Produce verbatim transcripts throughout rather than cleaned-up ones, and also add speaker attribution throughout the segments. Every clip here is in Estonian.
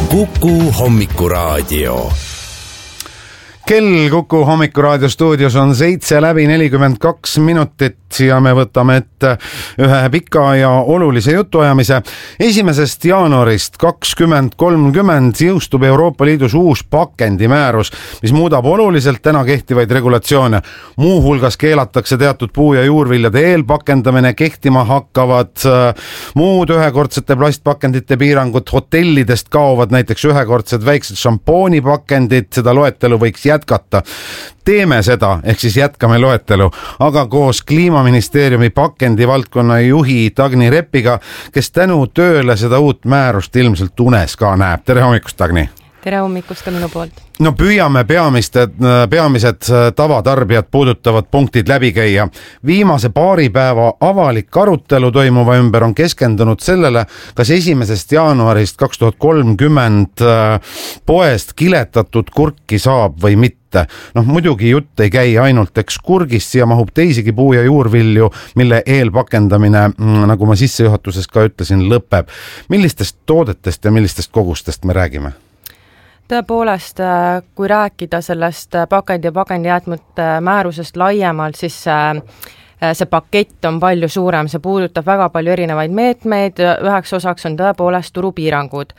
Speaker 1: Kuku Hommikuraadio. Kell Kuku Hommikuraadio stuudios on seitse läbi nelikümmend kaks minutit ja me võtame ette ühe pika ja olulise jutuajamise. Esimesest jaanuarist kakskümmend kolmkümmend jõustub Euroopa Liidus uus pakendimäärus, mis muudab oluliselt täna kehtivaid regulatsioone. Muuhulgas keelatakse teatud puu- ja juurviljade eelpakendamine, kehtima hakkavad muud ühekordsete plastpakendite piirangud, hotellidest kaovad näiteks ühekordsed väiksed šampoonipakendid, seda loetelu võiks jätkata. Teeme seda, ehk siis jätkame loetelu, aga koos Kliimaministeeriumi pakendivaldkonna juhi Dagny Reppiga, kes tänu tööle seda uut määrust ilmselt unes ka näeb. Tere hommikust, Dagny!
Speaker 2: Tere hommikust ka minu poolt.
Speaker 1: No püüame peamised, peamised tavatarbijad puudutavad punktid läbi käia. Viimase paari päeva avalik arutelu toimuva ümber on keskendunud sellele, kas esimesest jaanuarist kaks tuhat kolmkümmend poest kiletatud kurki saab või mitte. Noh, muidugi jutt ei käi ainult eks kurgist, siia mahub teisigi puu- ja juurvilju, mille eelpakendamine, nagu ma sissejuhatuses ka ütlesin, lõpeb. Millistest toodetest ja millistest kogustest me räägime?
Speaker 2: Tõepoolest, kui rääkida sellest pakendi ja pakendijäätmete määrusest laiemalt, siis see pakett on palju suurem, see puudutab väga palju erinevaid meetmeid, üheks osaks on tõepoolest turupiirangud,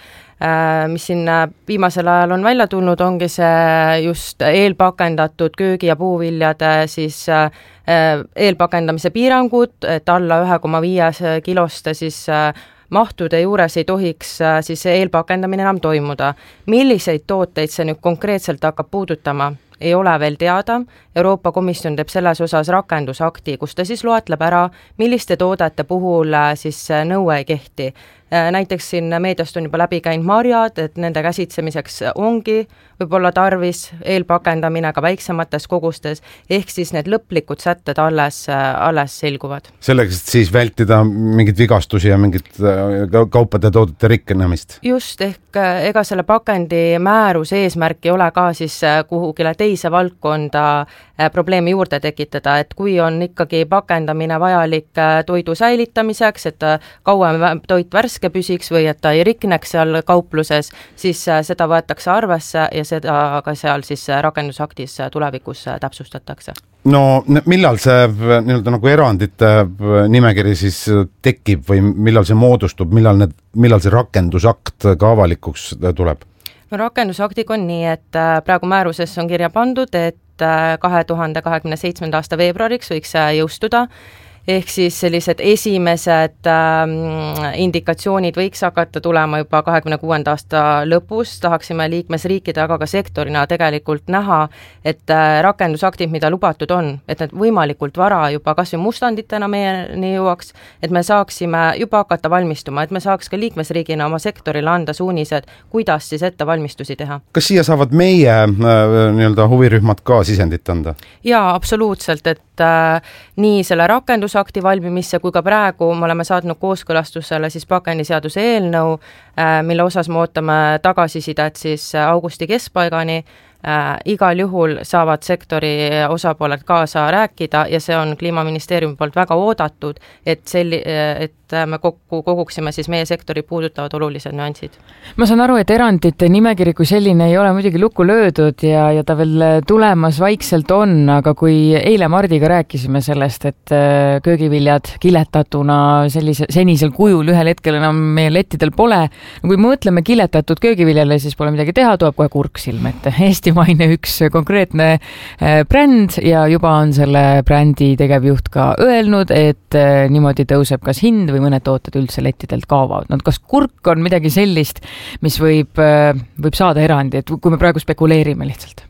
Speaker 2: mis siin viimasel ajal on välja tulnud, ongi see just eelpakendatud köögi- ja puuviljade siis eelpakendamise piirangud, et alla ühe koma viis kiloste siis mahtude juures ei tohiks siis eelpakendamine enam toimuda. Milliseid tooteid see nüüd konkreetselt hakkab puudutama? Ei ole veel teada. Euroopa Komisjon teeb selles osas rakendusakti, kus ta siis loetleb ära, milliste toodete puhul siis nõue ei kehti. Näiteks siin meediast on juba läbi käinud marjad, et nende käsitsemiseks ongi võib-olla tarvis eelpakendamine ka väiksemates kogustes, ehk siis need lõplikud sätted alles, alles selguvad.
Speaker 1: Selleks, et siis vältida mingid vigastusi ja mingid kaupade toodete rikkenemist.
Speaker 2: Just, ehk ega selle pakendi määruse eesmärk ei ole ka siis kuhugile teise valdkonda probleemi juurde tekitada, et kui on ikkagi pakendamine vajalik toidu säilitamiseks, et kauem toit värske püsiks või et ta ei rikneks seal kaupluses, siis seda võetakse arvesse ja seda ka seal siis rakendusaktis tulevikus täpsustatakse.
Speaker 1: No millal see nii-öelda nagu erandite nimekiri siis tekib või millal see moodustub, millal, need, millal see rakendusakt ka avalikuks tuleb?
Speaker 2: No rakendusaktiga on nii, et praegu määrusesse on kirja pandud, et kahe tuhande kahekümne seitsmenda aasta veebruariks võiks jõustuda, ehk siis sellised esimesed ähm, indikatsioonid võiks hakata tulema juba kahekümne kuuenda aasta lõpus. Tahaksime liikmesriikide, aga ka sektorina tegelikult näha, et äh, rakendusaktid, mida lubatud on, et need võimalikult vara juba kas või mustanditena meieni jõuaks, et me saaksime juba hakata valmistuma, et me saaks ka liikmesriigina oma sektorile anda suunised, kuidas siis ette valmistusi teha. Kas
Speaker 1: siia saavad meie äh, nii-öelda huvirühmad ka sisendit anda?
Speaker 2: Jaa, absoluutselt, et äh, nii selle rakendus akti valmimisse, kui ka praegu me oleme saadnud kooskõlastusele siis pakendiseaduse eelnõu, mille osas me ootame tagasisidet siis augusti keskpaigani. Äh, igal juhul saavad sektori osapooled kaasa rääkida ja see on Kliimaministeeriumi poolt väga oodatud, et, selli, et me kokku koguksime siis meie sektori puudutavad olulised nüansid.
Speaker 3: Ma saan aru, et erandite nimekiri kui selline ei ole muidugi lukku löödud ja, ja ta veel tulemas vaikselt on, aga kui eile Mardiga rääkisime sellest, et köögiviljad kiletatuna sellise, senisel kujul ühel hetkel enam meie lettidel pole, kui mõtleme kiletatud köögiviljale, siis pole midagi teha, tuleb kohe kurk silm ette. Eesti maine üks konkreetne bränd ja juba on selle brändi tegevjuht ka öelnud, et niimoodi tõuseb kas hind või mõned tooted üldse lettidelt kaovad. No, kas kurk on midagi sellist, mis võib, võib saada erandi, et kui me praegu spekuleerime lihtsalt?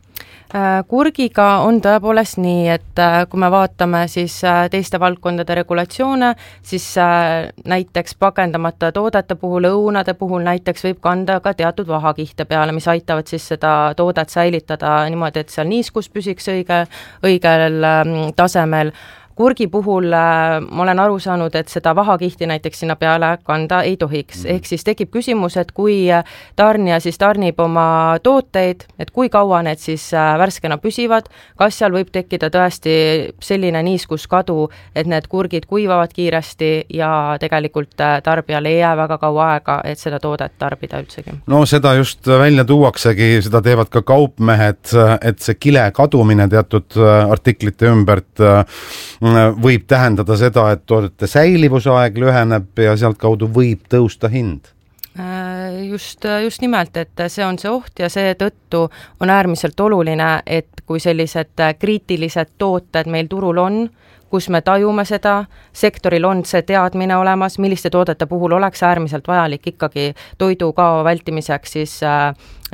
Speaker 2: Kurgiga on tõepoolest nii, et kui me vaatame siis teiste valdkondade regulatsioone, siis näiteks pakendamata toodete puhul, õunade puhul näiteks võib kanda ka teatud vahakihte peale, mis aitavad siis seda toodet säilitada niimoodi, et seal niiskus püsiks õige, õigel tasemel. kurgi puhul äh, ma olen aru saanud, et seda vahakihti näiteks sinna peale kanda ei tohiks. Mm. Ehk siis tekib küsimus, et kui tarnija siis tarnib oma tooteid, et kui kaua need siis äh, värskena püsivad, kas seal võib tekkida tõesti selline niiskuskadu, et need kurgid kuivavad kiiresti ja tegelikult äh, tarbijale ei jää väga kaua aega, et seda toodet tarbida üldsegi.
Speaker 1: No seda just välja tuuaksegi, seda teevad ka kaupmehed, et see kile kadumine teatud artiklite ümbert võib tähendada seda, et toodete säilivusaeg lüheneb ja sealt kaudu võib tõusta hind.
Speaker 2: Just, just nimelt, et see on see oht ja seetõttu on äärmiselt oluline, et kui sellised kriitilised tooted meil turul on, kus me tajume seda, sektoril on see teadmine olemas, milliste toodete puhul oleks äärmiselt vajalik ikkagi toidukao vältimiseks siis äh,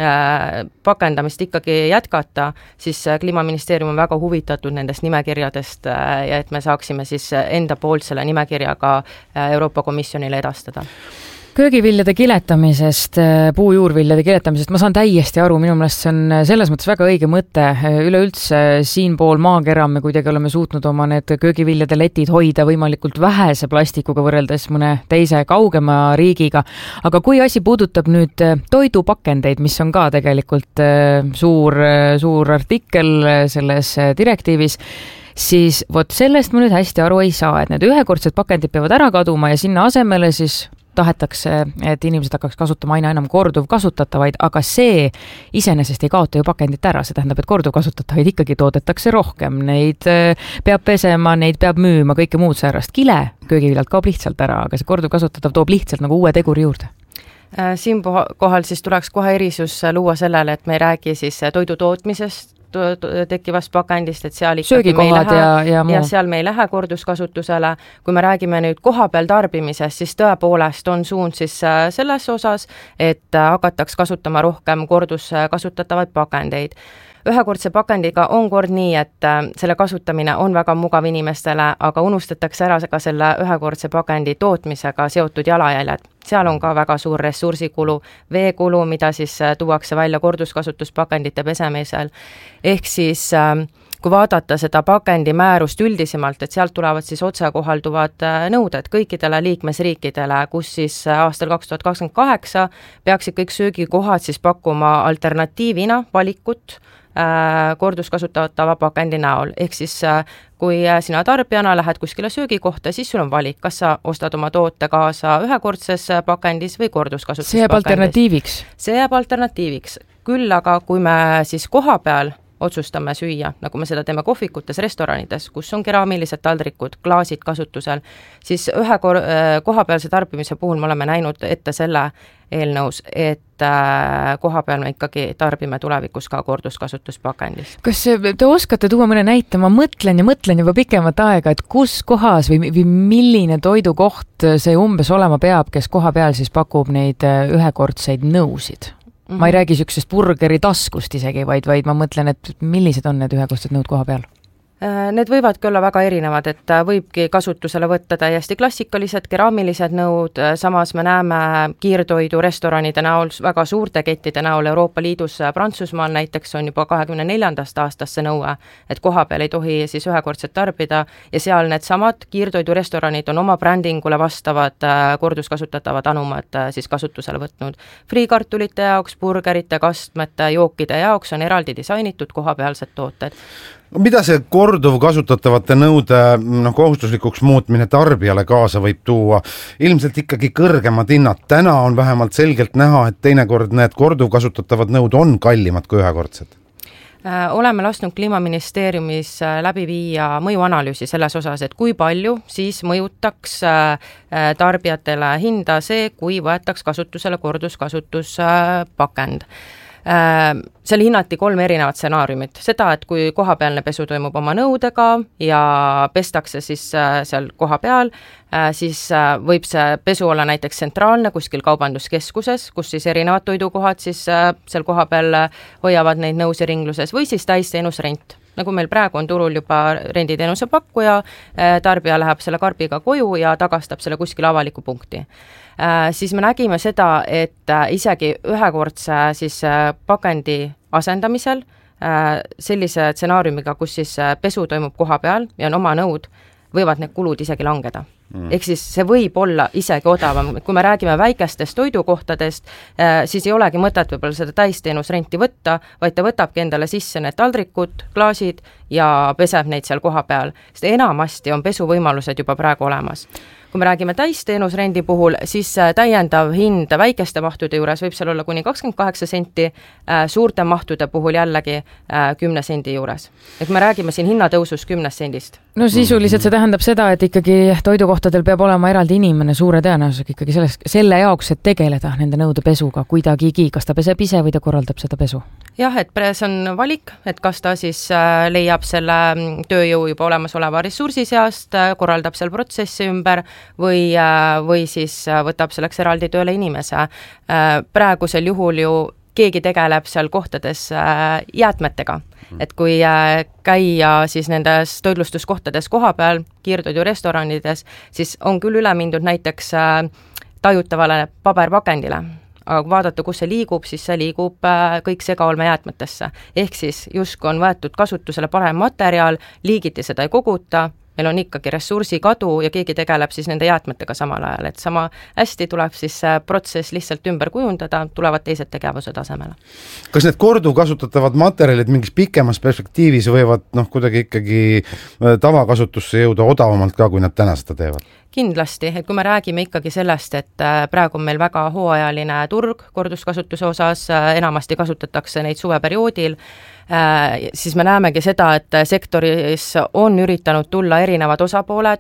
Speaker 2: äh, pakendamist ikkagi jätkata, siis Kliimaministeerium on väga huvitatud nendest nimekirjadest äh, ja et me saaksime siis enda poolt selle nimekirjaga äh, Euroopa Komisjonile edastada.
Speaker 3: Köögiviljade kiletamisest, puujuurviljade kiletamisest ma saan täiesti aru, minu meelest see on selles mõttes väga õige mõte. Üleüldse siinpool maakera me kuidagi oleme suutnud oma need köögiviljade letid hoida võimalikult vähese plastikuga võrreldes mõne teise kaugema riigiga. Aga kui asi puudutab nüüd toidupakendeid, mis on ka tegelikult suur, suur artikkel selles direktiivis, siis vot sellest ma nüüd hästi aru ei saa, et need ühekordsed pakendid peavad ära kaduma ja sinna asemele siis tahetakse, et inimesed hakkaks kasutama aina enam korduvkasutatavaid, aga see iseenesest ei kaota ju pakendit ära, see tähendab, et korduvkasutatavaid ikkagi toodetakse rohkem, neid peab pesema, neid peab müüma, kõike muud säärast. Kile köögiviljalt kaob lihtsalt ära, aga see korduvkasutatav toob lihtsalt nagu uue teguri juurde.
Speaker 2: Siin kohal siis tuleks kohe erisus luua sellele, et me ei räägi siis toidu tootmisest, tekkivast pakendist, et seal
Speaker 3: söögikohad ja, ja muu.
Speaker 2: Ja seal me ei lähe korduskasutusele. Kui me räägime nüüd kohapeal tarbimisest, siis tõepoolest on suund siis selles osas, et hakataks kasutama rohkem korduskasutatavaid pakendeid. Ühekordse pakendiga on kord nii, et selle kasutamine on väga mugav inimestele, aga unustatakse ära ka selle ühekordse pakendi tootmisega seotud jalajäljed. Seal on ka väga suur ressursikulu, veekulu, mida siis tuuakse välja korduskasutuspakendite pesemisel. Ehk siis kui vaadata seda pakendi määrust üldisemalt, et sealt tulevad siis otsekohalduvad nõuded kõikidele liikmesriikidele, kus siis aastal kaks tuhat kakskümmend kaheksa peaksid kõik söögikohad siis pakkuma alternatiivina valikut korduskasutatava pakendi näol. Ehk siis kui sina tarbijana lähed kuskile söögikohta, siis sul on valik, kas sa ostad oma toote kaasa ühekordses pakendis või korduskasutuspakendis.
Speaker 3: See jääb alternatiiviks?
Speaker 2: See jääb alternatiiviks. Küll aga kui me siis koha peal otsustame süüa, nagu me seda teeme kohvikutes, restoranides, kus on keraamilised taldrikud, klaasid kasutusel, siis ühe kor- kohapealse tarbimise puhul me oleme näinud ette selle eelnõus, et koha peal me ikkagi tarbime tulevikus ka korduskasutuspakendist.
Speaker 3: Kas te oskate tuua mõne näite? Ma mõtlen ja mõtlen juba pikemat aega, et kus kohas või, või milline toidukoht see umbes olema peab, kes koha peal siis pakub neid ühekordseid nõusid? Ma ei räägi sükesest burgeri taskust isegi, vaid, vaid ma mõtlen, et millised on need ühekordsed nõud koha peal?
Speaker 2: Need võivadki olla väga erinevad, et võibki kasutusele võtta täiesti klassikalised keraamilised nõud, samas me näeme kiirtoidu restoranide näol, väga suurte kettide näol Euroopa Liidus, Prantsusmaal näiteks on juba kahekümne neljandast aastast see nõue, et koha peal ei tohi siis ühekordset tarbida ja seal need samad kiirtoidu restoranid on oma brändingule vastavad korduskasutatavad anumad siis kasutusele võtnud. Friikartulite jaoks, burgerite, kastmete, jookide jaoks on eraldi disainitud kohapealsed tooted.
Speaker 1: Mida see korduv kasutatavate nõude no, kohustuslikuks muutmine tarbijale kaasa võib tuua? Ilmselt ikkagi kõrgemad hinnad. Täna on vähemalt selgelt näha, et teinekord need korduv kasutatavad nõud on kallimad kui ühekordsed.
Speaker 2: Oleme lasknud Kliimaministeeriumis läbi viia mõjuanalüüsi selles osas, et kui palju siis mõjutaks tarbijatele hinda see, kui võetaks kasutusele korduskasutuspakend. Seal hinnati kolm erinevat stsenaariumit. Seda, et kui kohapealne pesu toimub oma nõudega ja pestakse siis seal koha peal, siis võib see pesu olla näiteks tsentraalne kuskil kaubanduskeskuses, kus siis erinevad toidukohad siis seal koha peal hoiavad neid nõusi ringluses või siis täisteenusrent. Nagu meil praegu on turul juba renditeenuse pakkuja, tarbija läheb selle karbiga koju ja tagastab selle kuskil avaliku punkti. Siis me nägime seda, et isegi ühekordse siis pakendi asendamisel sellise stsenaariumiga, kus siis pesu toimub koha peal ja on oma nõud, võivad need kulud isegi langeda. Mm. Ehk siis see võib olla isegi odavam, kui me räägime väikestest toidukohtadest, siis ei olegi mõtet võib-olla seda täisteenusrenti võtta, vaid ta võtabki endale sisse need taldrikud, klaasid ja peseb neid seal koha peal, sest enamasti on pesuvõimalused juba praegu olemas. Kui me räägime täisteenusrendi puhul, siis täiendav hind väikeste mahtude juures võib seal olla kuni kakskümmend kaheksa senti, suurte mahtude puhul jällegi kümne sendi juures. Et me räägime siin hinnatõusust kümnest sendist.
Speaker 3: No sisuliselt see tähendab seda, et ikkagi toidukohtadel peab olema eraldi inimene suure tõenäosusega ikkagi selles, selle jaoks, et tegeleda nende nõude pesuga kuidagigi, kas ta peseb ise või ta korraldab seda pesu?
Speaker 2: Jah, et see on valik, et kas ta siis leiab selle tööjõu juba olemasoleva ressursi seast, korraldab seal protsessi ümber või, või siis võtab selleks eraldi tööle inimese. Praegusel juhul ju keegi tegeleb seal kohtades jäätmetega. Et kui käia siis nendes toitlustuskohtades koha peal, kiirtoidurestoranides, siis on küll üle mindud näiteks tajutavale paberpakendile. Aga kui vaadata, kus see liigub, siis see liigub kõik segaolmejäätmetesse. Ehk siis justkui on võetud kasutusele parem materjal, liigiti seda ei koguta, meil on ikkagi ressursi kadu ja keegi tegeleb siis nende jäätmetega samal ajal, et sama hästi tuleb siis protsess lihtsalt ümber kujundada, tulevad teised tegevused asemele.
Speaker 1: Kas need korduvkasutatavad materjalid mingis pikemas perspektiivis võivad noh, kuidagi ikkagi tavakasutusse jõuda odavamalt ka, kui nad täna seda teevad?
Speaker 2: Kindlasti, et kui me räägime ikkagi sellest, et praegu on meil väga hooajaline turg korduskasutuse osas, enamasti kasutatakse neid suveperioodil, siis me näemegi seda, et sektoris on üritanud tulla erinevad osapooled,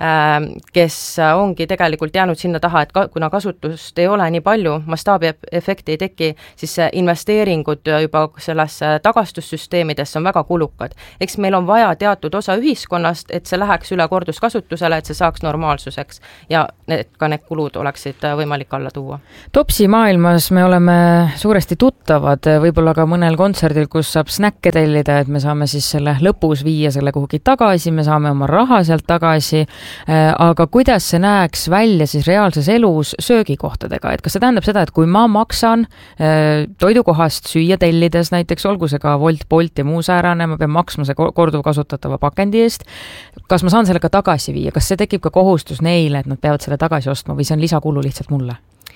Speaker 2: kes ongi tegelikult jäänud sinna taha, et kuna kasutust ei ole nii palju, mastaabi efekti ei teki, siis investeeringud juba sellesse tagastussüsteemidesse on väga kulukad. Eks meil on vaja teatud osa ühiskonnast, et see läheks üle korduskasutusele, et see saaks normaalsuseks ja need, ka need kulud oleksid võimalik alla tuua.
Speaker 3: Topsi maailmas me oleme suuresti tuttavad, võib-olla ka mõnel kontserdil, kus saab snäkke tellida, et me saame siis selle lõpus viia selle kuhugi tagasi, me saame oma raha sealt tagasi, aga kuidas see näeks välja siis reaalses elus söögikohtadega, et kas see tähendab seda, et kui ma maksan toidukohast süüa tellides, näiteks olgu see ka Wolt, Bolt ja muu säärane, ma pean maksma see korduvkasutatava pakendi eest, kas ma saan selle ka tagasi viia, kas see tekib ka kohustus neile, et nad peavad selle tagasi ostma või see on lisakulu lihtsalt mulle?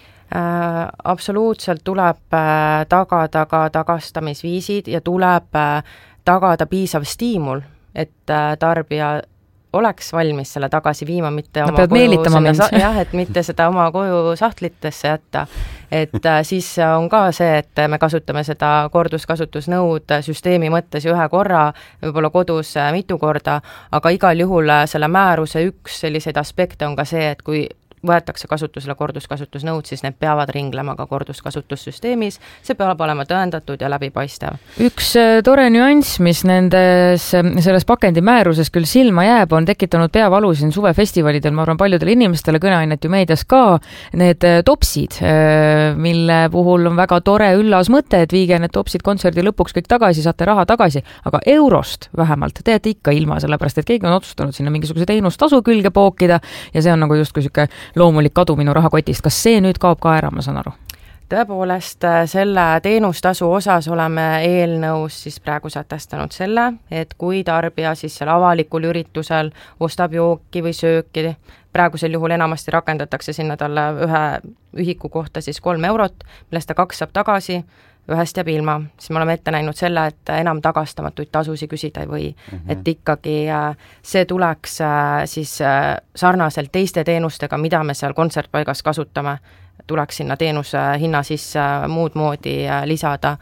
Speaker 2: Äh, absoluutselt tuleb äh, tagada ka tagastamisviisid ja tuleb äh, tagada piisav stiimul, et äh, tarbija oleks valmis selle tagasi viima, mitte
Speaker 3: no,
Speaker 2: oma koju,
Speaker 3: sinna,
Speaker 2: jah, et mitte seda oma koju sahtlitesse jätta. Et äh, siis on ka see, et me kasutame seda korduskasutusnõud süsteemi mõttes ühe korra, võib-olla kodus mitu korda, aga igal juhul selle määruse üks selliseid aspekte on ka see, et kui võetakse kasutusele korduskasutusnõud, siis need peavad ringlema ka korduskasutussüsteemis, see peab olema tõendatud ja läbipaistev.
Speaker 3: Üks tore nüanss, mis nendes, selles pakendi määruses küll silma jääb, on tekitanud peavalu siin suvefestivalidel, ma arvan paljudele inimestele kõneainet ju meedias ka, need topsid, mille puhul on väga tore üllas mõte, et viige need topsid kontserdi lõpuks kõik tagasi, saate raha tagasi, aga eurost vähemalt teete ikka ilma, sellepärast et keegi on otsustanud sinna mingisuguse teenustasu külge pookida ja see on nagu just kui siuke loomulik kadu minu rahakotist. Kas see nüüd kaob ka ära, ma saan aru?
Speaker 2: Tõepoolest, selle teenustasu osas oleme eelnõus siis praegu sätestanud selle, et kui tarbija siis seal avalikul üritusel ostab jooki või sööki, praegusel juhul enamasti rakendatakse sinna talle ühe ühiku kohta siis kolm eurot, millest ta kaks saab tagasi, ühest jääb ilma, siis me oleme ette näinud selle, et enam tagastamatuid tasusi küsida ei või. Mm -hmm. Et ikkagi see tuleks siis sarnaselt teiste teenustega, mida me seal kontsertpaigas kasutame, tuleks sinna teenuse hinna sisse muud moodi lisada.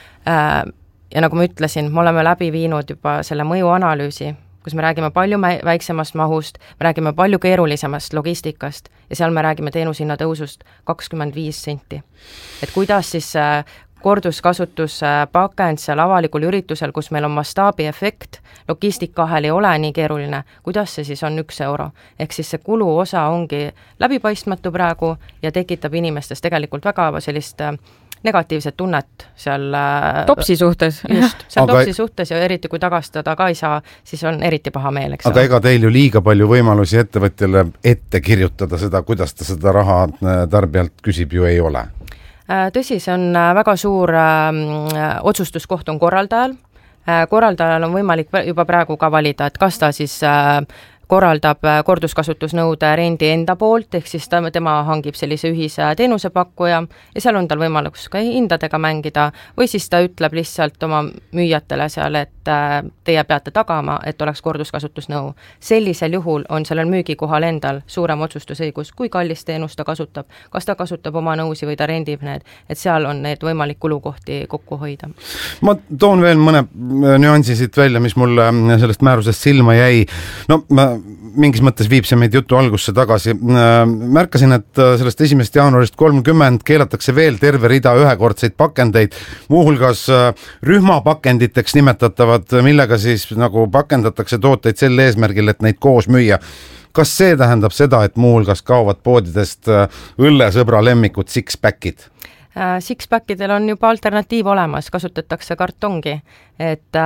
Speaker 2: Ja nagu ma ütlesin, me oleme läbi viinud juba selle mõjuanalüüsi, kus me räägime palju väiksemast mahust, me räägime palju keerulisemast logistikast ja seal me räägime teenushinna tõusust kakskümmend viis senti. Et kuidas siis korduskasutus pakend seal avalikul üritusel, kus meil on mastaabi efekt, logistikahel ei ole nii keeruline, kuidas see siis on üks euro. Ehk siis see kulu osa ongi läbipaistmatu praegu ja tekitab inimestes tegelikult väga sellist negatiivset tunnet seal
Speaker 3: topsi suhtes.
Speaker 2: Just, seal aga... topsi suhtes ja eriti kui tagastada ka ei saa, siis on eriti paha meel, eks
Speaker 1: aga ole. Ega teil ju liiga palju võimalusi ettevõtjale ette kirjutada seda, kuidas ta seda raha tarbijalt küsib, ju ei ole.
Speaker 2: Tõsi, see on väga suur äh, otsustuskoht on korraldajal. Äh, korraldajal on võimalik juba praegu ka valida, et kas ta siis äh, korraldab korduskasutusnõude rendi enda poolt, ehk siis ta, tema hangib sellise ühise teenusepakkuja ja seal on tal võimalus ka hindadega mängida või siis ta ütleb lihtsalt oma müüjatele seal, et teie peate tagama, et oleks korduskasutusnõu. Sellisel juhul on sellel müügikohal endal suurem otsustusõigus, kui kallis teenus ta kasutab, kas ta kasutab oma nõusi või ta rendib need, et seal on need võimalik kulukohti kokku hoida.
Speaker 1: Ma toon veel mõne nüansi siit välja, mis mulle sellest määrusest silma jäi. No ma, mingis mõttes viib see meid jutu algusse tagasi. Märkasin, et sellest esimesest jaanuarist kolmkümmend keelatakse veel terve rida ühekordseid pakendeid, muuhulgas rühmapakenditeks nimetatavad, millega siis nagu pakendatakse tooteid sel eesmärgil, et neid koos müüa. Kas see tähendab seda, et muuhulgas kaovad poodidest õllesõbra lemmikud six-packid?
Speaker 2: Six-packidel on juba alternatiiv olemas, kasutatakse kartongi, et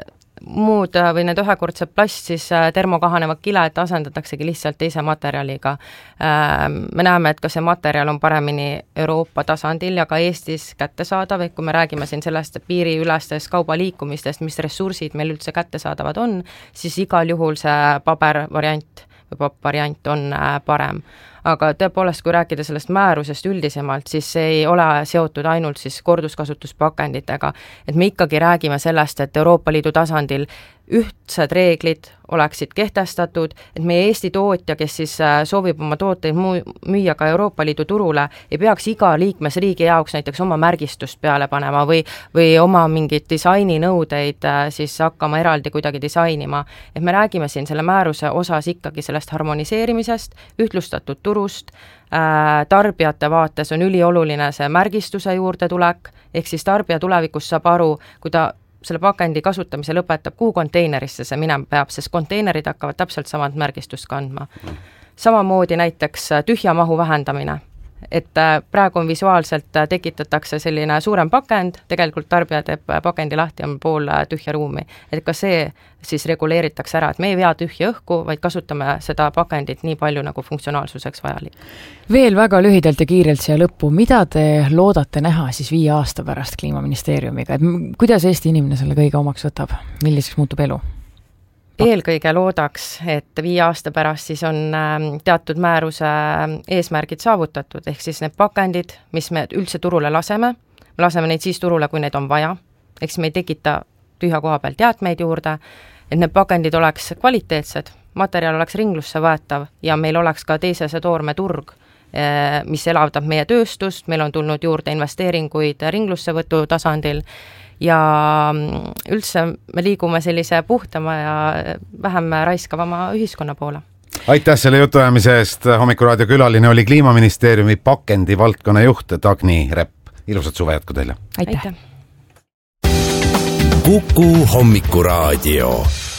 Speaker 2: muud või need ühekordsed plast, siis termokahanevad kiled asendataksegi lihtsalt teise materjaliga. Me näeme, et ka see materjal on paremini Euroopa tasandil ja ka Eestis kättesaadav, et kui me räägime siin sellest piiriülestest kaubaliikumistest, mis ressursid meil üldse kättesaadavad on, siis igal juhul see pabervariant või pappvariant on parem. Aga tõepoolest, kui rääkida sellest määrusest üldisemalt, siis see ei ole seotud ainult siis korduskasutuspakenditega, et me ikkagi räägime sellest, et Euroopa Liidu tasandil ühtsed reeglid oleksid kehtestatud, et meie Eesti tootja, kes siis soovib oma tooteid müüa ka Euroopa Liidu turule, ei peaks iga liikmesriigi jaoks näiteks oma märgistust peale panema või, või oma mingid disaininõudeid siis hakkama eraldi kuidagi disainima. Et me räägime siin selle määruse osas ikkagi sellest harmoniseerimisest, ühtlustatud turust, tarbijate vaates on ülioluline see märgistuse juurde tulek, ehk siis tarbija tulevikus saab aru, kui ta selle pakendi kasutamise lõpetab, kuhu konteinerisse see minema peab, sest konteinerid hakkavad täpselt samad märgistust kandma. Samamoodi näiteks tühja mahu vähendamine, et praegu on visuaalselt tekitatakse selline suurem pakend, tegelikult tarbija teeb pakendi lahti, on pool tühja ruumi, et ka see siis reguleeritakse ära, et me ei vea tühja õhku, vaid kasutame seda pakendit nii palju nagu funktsionaalsuseks vajalik.
Speaker 3: Veel väga lühidalt ja kiirelt siia lõppu, mida te loodate näha siis viie aasta pärast Kliimaministeeriumiga, et kuidas Eesti inimene selle kõige omaks võtab, milliseks muutub elu?
Speaker 2: Eelkõige loodaks, et viie aasta pärast siis on teatud määruse eesmärgid saavutatud, ehk siis need pakendid, mis me üldse turule laseme, me laseme neid siis turule, kui neid on vaja, ehk siis me ei tekita tühja koha pealt jäätmeid juurde, et need pakendid oleks kvaliteetsed, materjal oleks ringlusse võetav ja meil oleks ka teisese toorme turg, mis elavdab meie tööstust, meil on tulnud juurde investeeringuid ringlussevõtu tasandil ja üldse me liigume sellise puhtama ja vähem raiskavama ühiskonna poole.
Speaker 1: Aitäh selle jutuajamise eest, Hommikuraadio külaline oli Kliimaministeeriumi pakendi valdkonna juht Dagni Repp. Ilusat suve jätku teile!
Speaker 3: Aitäh!
Speaker 2: Aitäh.
Speaker 4: Kuku Hommikuraadio.